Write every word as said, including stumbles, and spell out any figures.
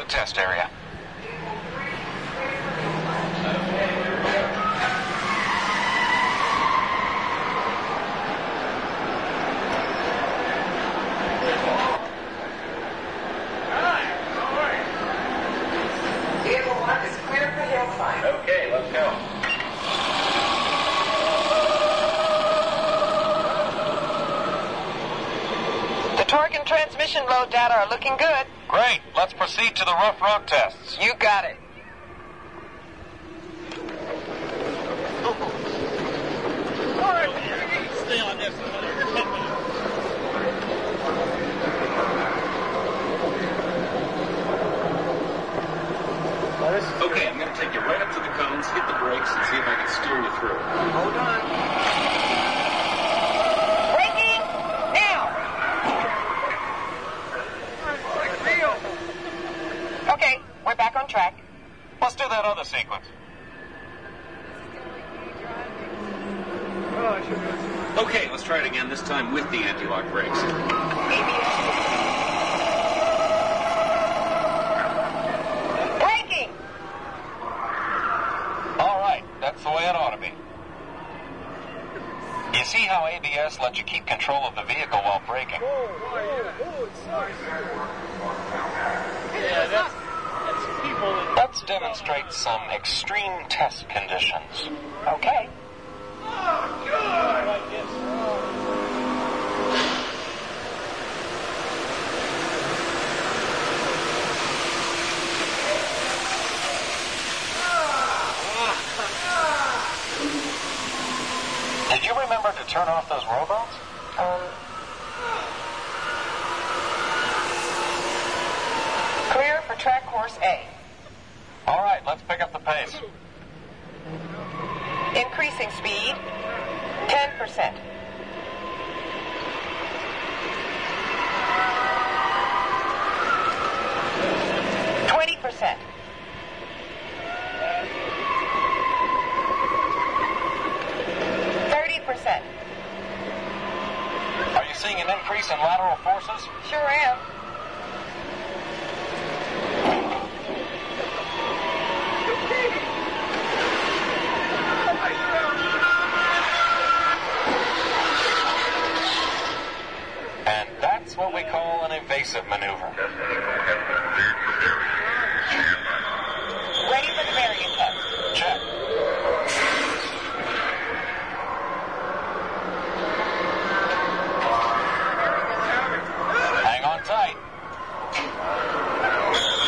test area. Vehicle one is clear for hill climb. Okay, let's go. The torque and transmission load data are looking good. Great. Let's proceed to the rough road tests. You got it. Stay on this for another ten minutes. Okay, I'm going to take you right up to the cones, hit the brakes, and see if I can steer you through. Hold on. Braking now. Okay, we're back on track. Let's do that other sequence. Okay, let's try it again, this time with the anti-lock brakes. A B S. Braking. All right, that's the way it ought to be. You see how A B S lets you keep control of the vehicle while braking? Yeah, that's, that's people that... Let's demonstrate some extreme test conditions. Okay. like this. Did you remember to turn off those robots? Um. Clear for track course A. All right, let's pick up the pace. Increasing speed, ten percent. twenty percent. thirty percent. Are you seeing an increase in lateral forces? Sure am. And that's what we call an evasive maneuver. Ready for the variant.